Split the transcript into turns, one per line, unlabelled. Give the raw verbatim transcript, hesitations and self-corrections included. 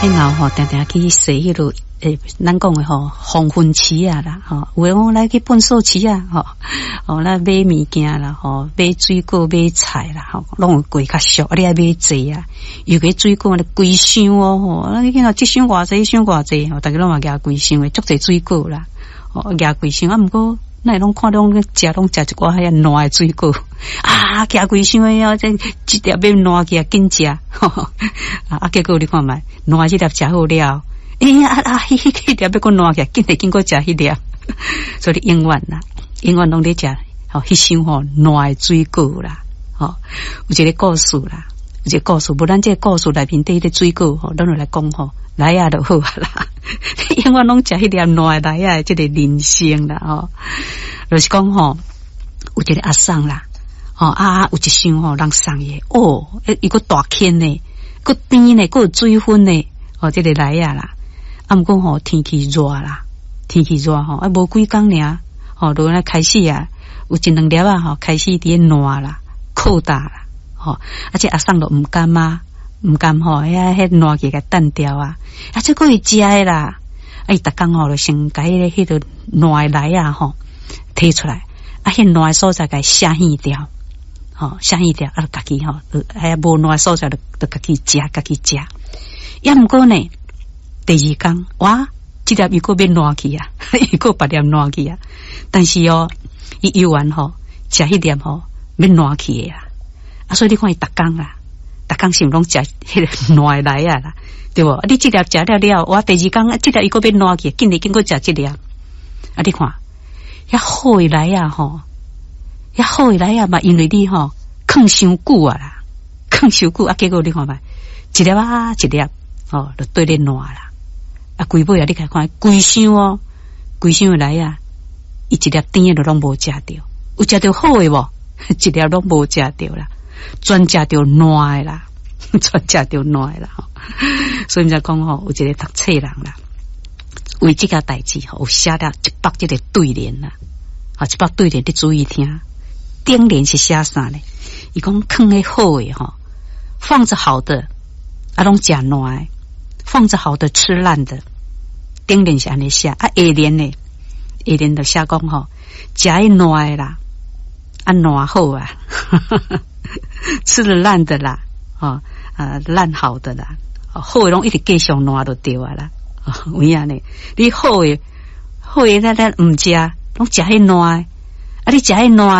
迄老吼定定去洗迄落诶，咱讲诶吼黄昏期啊啦，吼，有诶讲来去粪扫期啊，吼，哦，咱买物件啦，吼，买水果买菜啦，吼，拢有贵较俗，啊，你爱买济啊，尤其水果咧贵箱哦，吼，咱见到这箱偌济，迄箱偌济，吼，大家拢嘛夹贵箱诶，足济水果啦，哦，夹贵箱啊，毋过。那拢看拢食拢食一寡遐烂诶水果啊，夹规箱诶啊，这一粒要烂起啊，紧食，啊，结果你看觅烂一粒食好了，哎呀啊，迄迄粒要搁烂起，紧来紧搁食迄粒，所以永远啦，永远拢咧食，吼，迄箱吼烂诶水果啦，吼，有一个故事啦，有一个故事，无咱这个故事内面底迄个水果吼，咱就来讲吼。来啊就好啊啦，永远拢食迄粒烂来啊，即个人生啦吼，就是讲吼，有一个阿桑啦，吼啊有一箱吼人送伊，哦，伊个大坑呢，个甜呢，个有水分呢，哦，即个来啊啦，啊毋过吼天气热啦，天气热吼，啊无几工尔，吼就来开始啊，有一两粒啊吼开始伫烂啦，扩大啦，吼，而且阿桑都毋甘啊。毋甘吼，遐迄烂起个蛋掉啊，啊，这个会食诶啦，啊，伊逐工吼就先甲迄迄个烂来啊吼摕出来，啊，迄烂所在甲虾线掉，吼虾线掉，啊，家己吼，遐无烂所在就就家己食，家己食。也毋过呢，第二工哇，即粒又搁变烂去啊，又搁别粒烂去啊，但是哦，伊游完吼，食迄粒吼变烂去诶啊，啊，所以你看伊逐工啦。逐工是毋拢食迄个烂来啊啦，对无？啊，你即粒食了了，我第二工即粒伊个变烂去，紧来紧个食即粒。啊，你看，遐好诶来啊吼，遐好诶来啊嘛，因为你吼放伤久啊啦，放伤久啊，结果你看觅，一粒啊一粒，哦，就对咧烂啦。啊，规尾啊，你看看，规箱哦，规箱诶来啊，伊一粒甜诶都拢无食着，有食着好诶无？一粒拢无食着啦。专食着烂诶啦，专食着烂诶啦吼，所以才讲吼，有一个读册人啦，为即个代志吼，有写了一百即个对联啦，啊，一百对联你注意听，顶联是写啥呢？伊讲放诶好诶吼，放着好的啊，拢食烂诶，放着好的吃烂的，顶联是安尼写，啊，下联呢，下联就写讲吼，食诶烂诶啦，啊烂好啊。吃了烂的啦，哦啊烂好的啦，好诶拢一直继续烂就对啊啦，有影呢？你好诶好诶咱咱毋食，拢食迄烂诶，啊你食迄烂。